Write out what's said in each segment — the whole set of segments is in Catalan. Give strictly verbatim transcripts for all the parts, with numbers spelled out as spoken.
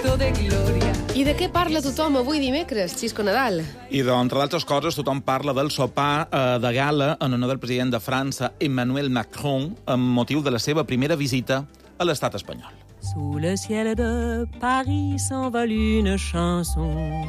grito de gloria. I de què parla tothom avui dimecres, Xisco Nadal? I d'entre d'altres coses, tothom parla del sopar eh, de gala en honor del president de França, Emmanuel Macron, amb motiu de la seva primera visita a l'estat espanyol. Sous le ciel de Paris s'envole une chanson.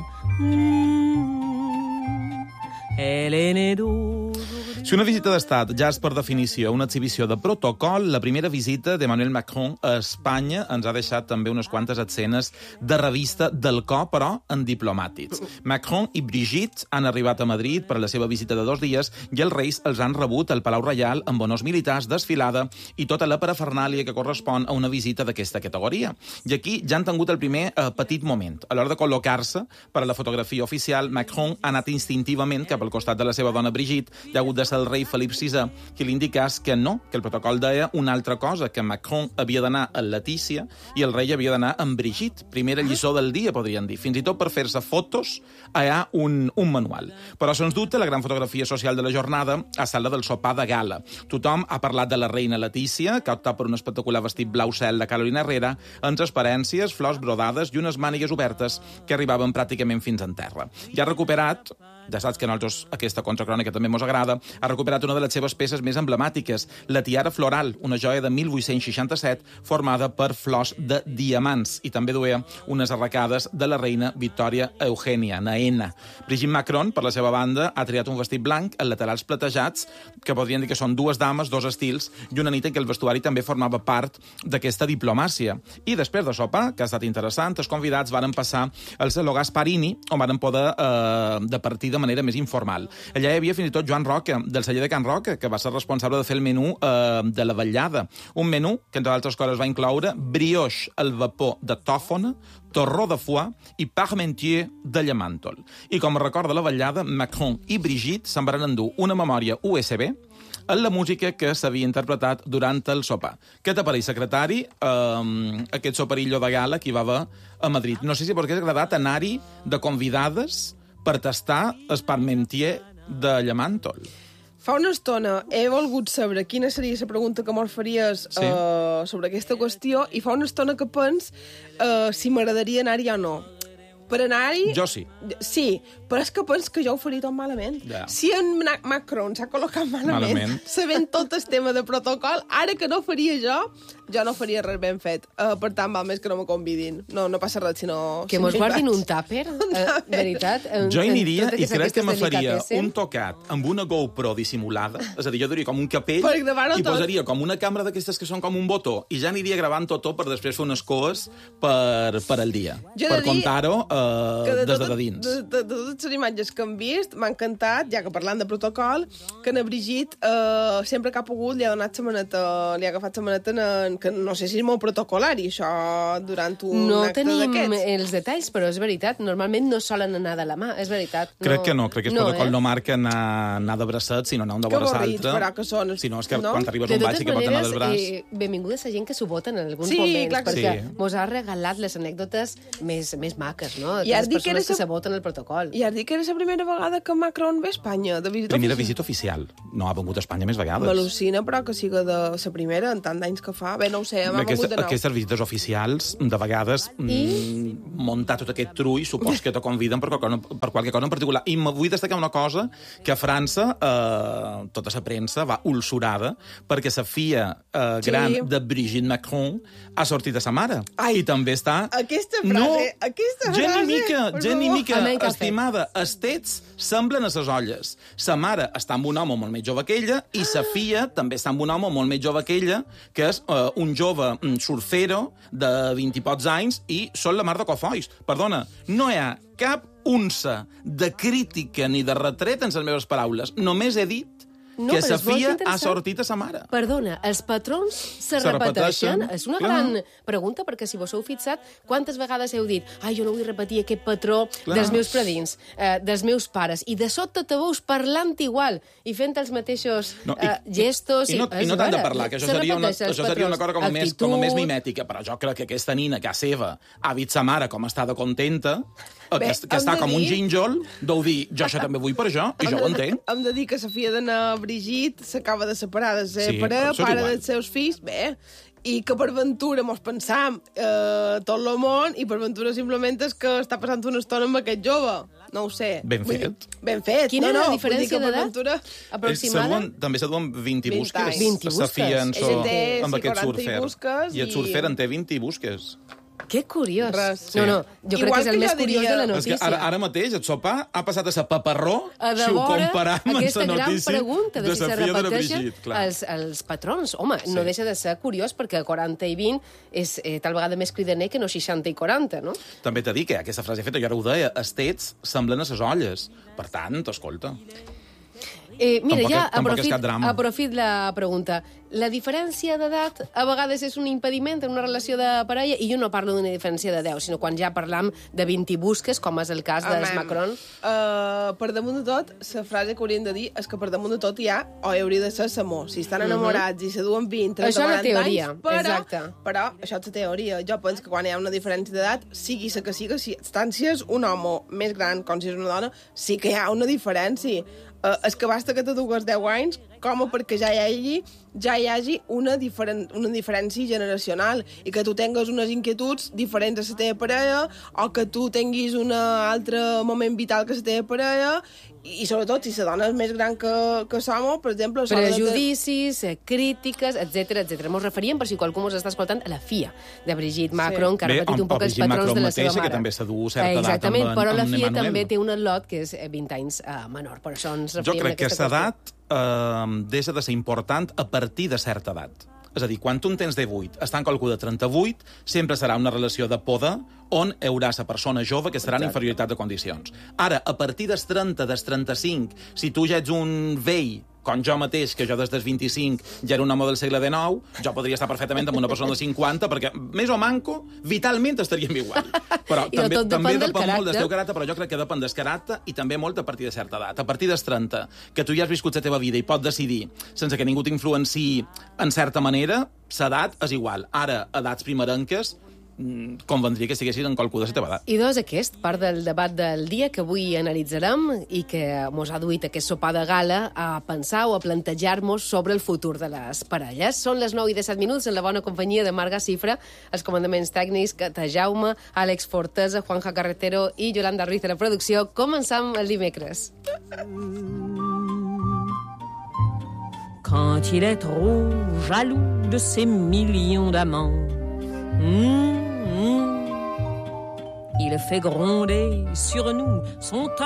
Mmh. Elle est née d'aujourd'hui. Si una visita d'estat ja és per definició una exhibició de protocol, la primera visita d'Emmanuel Macron a Espanya ens ha deixat també unes quantes escenes de revista del cor, però en diplomàtics. Macron i Brigitte han arribat a Madrid per a la seva visita de dos dies i els reis els han rebut al Palau Reial amb honors militars, desfilada i tota la parafernàlia que correspon a una visita d'aquesta categoria. I aquí ja han tingut el primer eh, petit moment. A l'hora de col·locar-se per a la fotografia oficial, Macron ha anat instintivament cap al costat de la seva dona Brigitte. Hi ha hagut de ser el rei Felip sisè qui li indicàs que no, que el protocol deia una altra cosa, que Macron havia d'anar a Letícia i el rei havia d'anar amb Brigitte. Primera lliçó del dia, podríem dir. Fins i tot per fer-se fotos hi ha un, un manual. Però, sens dubte, la gran fotografia social de la jornada ha estat la del sopar de gala. Tothom ha parlat de la reina Letícia, que ha optat per un espectacular vestit blau cel de Carolina Herrera, amb transparències, flors brodades i unes mànigues obertes que arribaven pràcticament fins en terra. I ha recuperat, ja saps que a nosaltres aquesta contracrònica també mos agrada, ha recuperat una de les seves peces més emblemàtiques, la tiara floral, una joia de mil vuit-cents seixanta-set formada per flors de diamants, i també duia unes arracades de la reina Victòria Eugènia, Naena. Brigitte Macron, per la seva banda, ha triat un vestit blanc amb laterals platejats, que podrien dir que són dues dames, dos estils, i una nit en què el vestuari també formava part d'aquesta diplomàcia. I després de sopar, que ha estat interessant, els convidats varen passar al Saló Gasparini, on varen poder eh, de partir de manera més informal. Allà hi havia fins i tot Joan Roca, del celler de Can Roca, que va ser responsable de fer el menú eh, de la vetllada. Un menú que, entre altres coses, va incloure brioix al vapor de tòfona, torró de foie i parmentier de llamàntol. I com a record de la vetllada, Macron i Brigitte se'n van endur una memòria U S B en la música que s'havia interpretat durant el sopar. Què t'apareix, secretari, eh, aquest soparillo de gala que hi va haver a Madrid? No sé si perquè has agradat anar-hi de convidades per tastar el parmentier de llamàntol. Fa una estona he volgut saber quina seria la pregunta que me'l faries sí. uh, sobre aquesta qüestió, i fa una estona que pens uh, si m'agradaria anar-hi o no. Per anar-hi... Jo sí. Sí, però és que pens que jo ho faria tot malament. Ja. Si en Macron s'ha col·locat malament, malament, sabent tot el tema de protocol, ara que no faria jo, jo no faria res ben fet. Uh, per tant, val més que no me convidin. No, no passa res, sinó... Que mos guardin un tàper, uh, veritat. En, jo hi aniria i crec que me faria delicatessen. un tocat amb una GoPro dissimulada, és a dir, jo duria com un capell i tot. posaria com una càmera d'aquestes que són com un botó, i ja aniria gravant tot per després fer unes coes per, per al dia. Jo per de contar-ho uh, de des tot, de dins. De, de, de totes les imatges que hem vist, m'ha encantat, ja que parlant de protocol, que na Brigitte uh, sempre que ha pogut li ha donat la maneta, li ha agafat la maneta en, que no sé si és molt protocolari, això, durant un no acte d'aquests. No tenim els detalls, però és veritat, normalment no solen anar de la mà, és veritat. No, crec que no, crec que el no, protocol eh? no marca anar, anar de braçat, sinó anar un de vora l'altre. Però que són... Si no, és que no? quan arribes a un baix i que pot anar del braç... Eh, benvinguda a la gent que s'ho vota en alguns sí, moments, clar que perquè sí. mos ha regalat les anècdotes més, més maques, no? I les has dit que, persones que sa... se voten el protocol. I has dit que era la primera vegada que Macron ve a Espanya, de visita Primera oficial. visita oficial. No ha vengut a Espanya més vegades. M'al·lucina, però que siga de la primera, en tant d'anys que fa. Bé, no ho sé, m'ha Aquesta, vengut de nou. Aquestes visites oficials, de vegades, I? mm, muntar tot aquest trull, supos que te conviden per, qualque, per qualque cosa en particular. I vull destacar una cosa, que a França, eh, tota la premsa va ulsurada perquè la filla eh, gran sí. de Brigitte Macron ha sortit a sa mare. Ai, I també està... Aquesta frase, no, aquesta gent frase... i mica, gent i mica, Amén, cafè. estimada, els tets semblen a ses olles. Sa mare està amb un home molt més jove que ella i sa filla també està amb un home molt més jove que ella, que és uh, un jove um, surfero de vint i pocs anys, i són la mar de cofois. Perdona, no hi ha cap unça de crítica ni de retret en les meves paraules. Només he dit No, que però sa és molt filla ha interessant. sortit a sa mare. Perdona, els patrons se, Se repeteixen? repeteixen. És una Clar. gran pregunta, perquè si vos heu fixat, quantes vegades heu dit ai, jo no vull repetir aquest patró Clar. dels meus predins, eh, dels meus pares, i de sobte te veus parlant igual i fent els mateixos No, i- eh, gestos... I no, i no tant de parlar, que això Se seria una, repeteixen els això seria una cosa com, més, com a més actitud. mimètica, però jo crec que aquesta nina, que seva, ha vist sa mare com està de contenta, Bé, que, que hem està de com un dir- gínjol, deu dir, jo això també vull per això, i jo ho entenc. Hem de dir que la filla d'Anna Brigitte s'acaba de separar de ser Sí, pare, però això és pare igual. dels seus fills, bé, i que per ventura mos pensam eh, tot el món i per ventura simplement és que està passant una estona amb aquest jove. No ho sé. Ben Vull fet. Dir, ben fet. Quina no, era no, la diferència d'edat ventura... aproximada? Duen, també se duen vint i vint busques. anys. vint i busques. Sa filla en so, Ell té, amb sí, aquest quaranta i surfer. busques I el i- surfer en té vint i busques. Que curiós. Res. No, no, jo crec Igual que és el que més jo curiós diria- de la És notícia. que ara, ara mateix el sopar ha passat a ser paparró A de si ho veure comparam amb aquesta la gran notícia pregunta de, de si sa se filla de la repeteixen Brigitte. Clar. els, els patrons. Home, Sí. no deixa de ser curiós perquè quaranta i vint és eh, tal vegada més cridaner que no seixanta i quaranta, no? També t'he dit que aquesta frase feta, jo ara ho deia, els tets semblen a ses olles. Per tant, escolta. Eh, mira, Tampoc ja és- tampoc és aprofit, cap drama. aprofit la pregunta. La diferència d'edat a vegades és un impediment en una relació de parella, i jo no parlo d'una diferència de deu, sinó quan ja parlam de vint i busques, com és el cas dels Amem. Macron. Uh, per damunt de tot, la frase que hauríem de dir és que per damunt de tot hi ha, o hi hauria de ser l'amor. Si estan enamorats i se duen vint, trenta, Això és la quaranta teoria, anys, però, exacte. però això és la teoria. Jo penso que quan hi ha una diferència d'edat, sigui la que sigui, si si és un home més gran com si és una dona, sí que hi ha una diferència. Uh, és que basta que te dugues deu anys com a perquè ja hi hagi, ja hi hagi una, diferent, una diferència generacional i que tu tingues unes inquietuds diferents a la teva parella o que tu tinguis un altre moment vital que la teva parella i, i sobretot si la dona és més gran que, que som, per exemple... això de- Prejudicis, eh, crítiques, etc etc. Mos referíem, per si qualcú mos està escoltant, a la filla de Brigitte Macron, que ha Bé, repetit o- un poc o els Brigitte patrons Macron de la seva mateixa, mare. que també s'ha dut certa edat Exactament, amb en- però la amb filla Emmanuel. també té un atlot que és eh, vint anys eh, menor. Per això ens Jo referíem a crec que aquesta aquesta qüestió. edat eh, deixa de ser important a partir de certa edat. És a dir, quan tu en tens divuit, estant qualcú de trenta-vuit, sempre serà una relació de poda on hi haurà la persona jove que estarà en inferioritat de condicions. Ara, a partir dels trenta, dels trenta-cinc, si tu ja ets un vell, com jo mateix, que jo des dels vint-i-cinc ja era un home del segle dinou, jo podria estar perfectament amb una persona de cinquanta, perquè més o manco, vitalment estaríem igual. Però I de també, tot també depèn del depèn molt del caràcter. teu caràcter, però jo crec que depèn del caràcter i també molt a partir de certa edat. A partir dels trenta, que tu ja has viscut la teva vida i pots decidir, sense que ningú t'influenciï en certa manera, l'edat és igual. Ara, edats primerenques, mm, convendria que estiguessis en qualcú de la teva edat. I doncs aquest, part del debat del dia que avui analitzarem i que mos ha duit aquest sopar de gala a pensar o a plantejar-nos sobre el futur de les parelles. Són les nou i disset minuts en la bona companyia de Marga Cifra, els comandaments tècnics, Cata Jaume, Àlex Fortesa, Juanja Carretero i Yolanda Ruiz de la producció. Començam el dimecres. Quand il est trop jaloux de ses millions d'amants, Mmh, mmh. Il fait gronder sur nous son